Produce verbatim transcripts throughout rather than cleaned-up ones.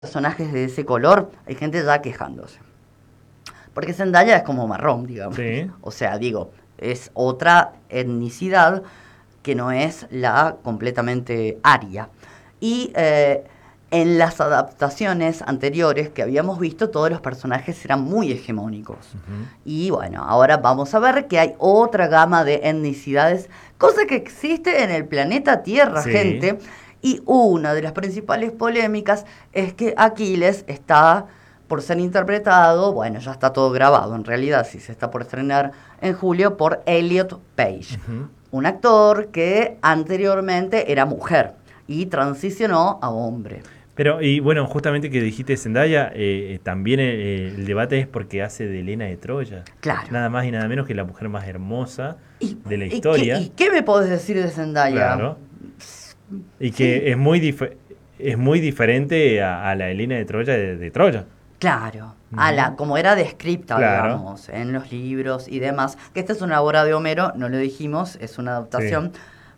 personajes de ese color, hay gente ya quejándose. Porque Zendaya es como marrón, digamos. Sí. O sea, digo, es otra etnicidad que no es la completamente aria. Y eh, en las adaptaciones anteriores que habíamos visto, todos los personajes eran muy hegemónicos. Uh-huh. Y bueno, ahora vamos a ver que hay otra gama de etnicidades, cosa que existe en el planeta Tierra, sí. gente. Y una de las principales polémicas es que Aquiles está por ser interpretado, bueno, ya está todo grabado en realidad, si se está por estrenar en julio, por Elliot Page, uh-huh. un actor que anteriormente era mujer y transicionó a hombre. Pero, y bueno, justamente que dijiste Zendaya, eh, también eh, el debate es porque hace de Helena de Troya. Claro. Nada más y nada menos que la mujer más hermosa y, de la ¿y historia. Qué, ¿Y qué me podés decir de Zendaya? Claro. Y que sí. es muy dif- es muy diferente a, a la Helena de Troya de, de Troya. Claro, uh-huh. a la, como era descripta, claro. digamos, en los libros y demás. Que esta es una obra de Homero, no lo dijimos, es una adaptación, sí.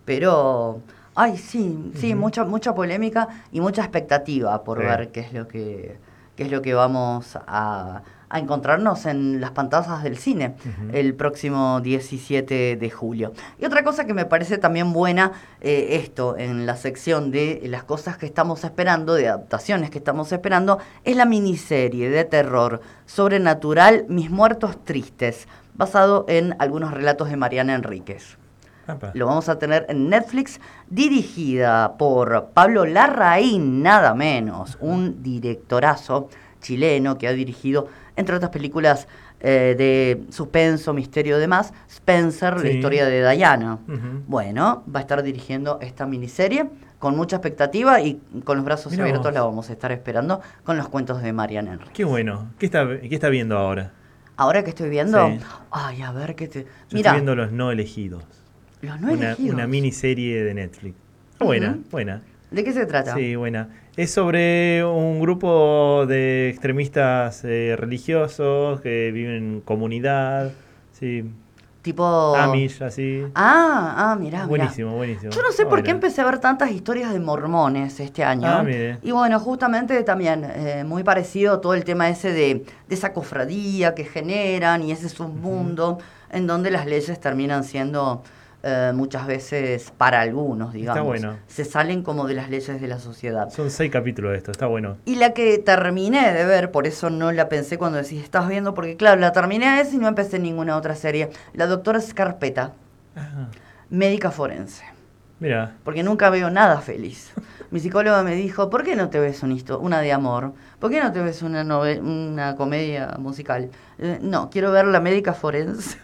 pero, ay, sí, sí, uh-huh. mucha, mucha polémica y mucha expectativa por sí. ver qué es lo que, qué es lo que vamos a, a encontrarnos en las pantallas del cine uh-huh. el próximo diecisiete de julio. Y otra cosa que me parece también buena, eh, esto, en la sección de las cosas que estamos esperando, de adaptaciones que estamos esperando, es la miniserie de terror sobrenatural Mis Muertos Tristes, basado en algunos relatos de Mariana Enríquez. Apa. Lo vamos a tener en Netflix, dirigida por Pablo Larraín, nada menos, un directorazo chileno que ha dirigido, entre otras películas eh, de suspenso, misterio y demás, Spencer, sí. la historia de Diana. Uh-huh. Bueno, va a estar dirigiendo esta miniserie con mucha expectativa y con los brazos Mirá abiertos vos. La vamos a estar esperando con los cuentos de Mariana Enríquez. Qué bueno. ¿Qué está, qué está viendo ahora? ¿Ahora que estoy viendo? Sí. Ay, a ver qué te... Yo Mirá, estoy viendo Los No Elegidos. Los No una, Elegidos. Una miniserie de Netflix. Buena, uh-huh. buena. ¿De qué se trata? Sí, buena. Es sobre un grupo de extremistas eh, religiosos que viven en comunidad, sí. Tipo... Amish, así. Ah, ah, mirá, Buenísimo, mirá. buenísimo. Yo no sé bueno. por qué empecé a ver tantas historias de mormones este año. Ah, mire. Y bueno, justamente también eh, muy parecido todo el tema ese de, de esa cofradía que generan y ese submundo uh-huh. en donde las leyes terminan siendo... Eh, muchas veces para algunos, digamos. Está bueno. Se salen como de las leyes de la sociedad. Son seis capítulos de esto, está bueno. Y la que terminé de ver, por eso no la pensé cuando decís, estás viendo, porque claro, la terminé esa y no empecé ninguna otra serie. La doctora Scarpetta, Ajá. médica forense. Mira. Porque nunca veo nada feliz. Mi psicóloga me dijo, ¿por qué no te ves un histo- una de amor? ¿Por qué no te ves una, nove- una comedia musical? Eh, no, quiero ver la médica forense.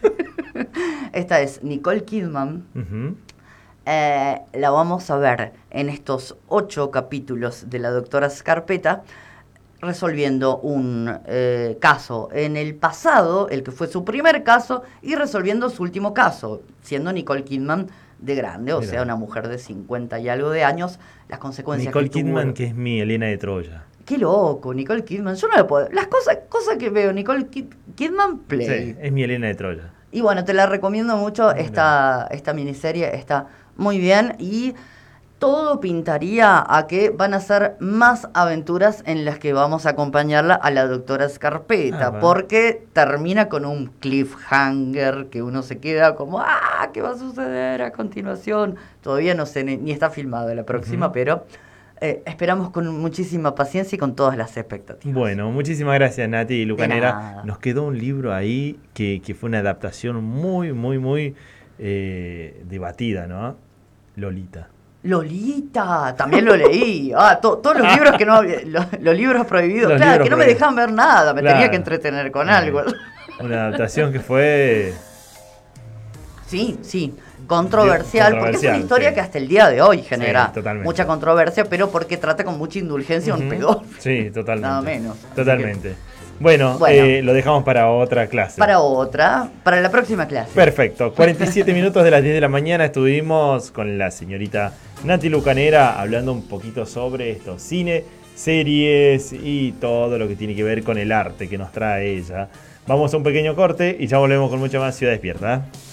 Esta es Nicole Kidman. Uh-huh. Eh, la vamos a ver en estos ocho capítulos de la doctora Scarpetta resolviendo un eh, caso en el pasado, el que fue su primer caso, y resolviendo su último caso, siendo Nicole Kidman de grande, o Mira. sea, una mujer de cincuenta y algo de años, las consecuencias Nicole que tuvo. Kidman, que es mi Helena de Troya. Qué loco, Nicole Kidman. Yo no le puedo... Las cosas, cosas que veo, Nicole Kid- Kidman, play. Sí, es mi Helena de Troya. Y bueno, te la recomiendo mucho, esta, esta miniserie está muy bien y todo pintaría a que van a ser más aventuras en las que vamos a acompañarla a la doctora Scarpetta, ah, porque termina con un cliffhanger que uno se queda como, ah, ¿qué va a suceder a continuación? Todavía no sé, ni, ni está filmada la próxima, uh-huh. pero... Eh, esperamos con muchísima paciencia y con todas las expectativas. Bueno, muchísimas gracias, Nati Lucanera. Nos quedó un libro ahí que, que fue una adaptación muy, muy, muy eh, debatida, ¿no? Lolita. Lolita, también lo leí. Ah, to, todos los libros que no los, los libros prohibidos, los claro, libros que no prohibidos. me dejaban ver nada, me claro. tenía que entretener con claro. algo. Una adaptación que fue... Sí, sí. Controversial, controversial, porque es una historia sí. que hasta el día de hoy genera sí, mucha controversia, pero porque trata con mucha indulgencia uh-huh. un pedófilo. Sí, totalmente. Nada menos. Totalmente. Que... Bueno, bueno eh, lo dejamos para otra clase. Para otra, para la próxima clase. Perfecto. cuarenta y siete minutos de las diez de la mañana estuvimos con la señorita Nati Lucanera hablando un poquito sobre esto, cine, series y todo lo que tiene que ver con el arte que nos trae ella. Vamos a un pequeño corte y ya volvemos con mucha más Ciudad Despierta.